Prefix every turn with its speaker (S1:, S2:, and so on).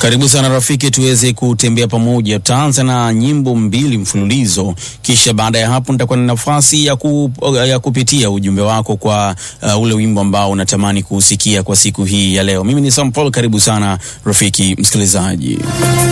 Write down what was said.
S1: Karibu sana rafiki, tuweze kutembea pamoja. Tutaanza na nyimbo 2 mfululizo, kisha baada ya hapo nitakuwa na nafasi ya kupitia ujumbe wako kwa ule wimbo ambao unatamani kusikia kwa siku hii ya leo. Mimi ni Sam Paul, karibu sana rafiki msikilizaji.